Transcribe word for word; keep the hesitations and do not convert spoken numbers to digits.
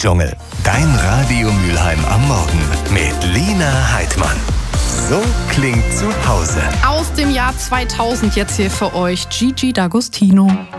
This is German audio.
Musikdschungel. Dein Radio Mülheim am Morgen mit Lena Heidmann. So klingt zu Hause. Aus dem Jahr zweitausend jetzt hier für euch Gigi D'Agostino.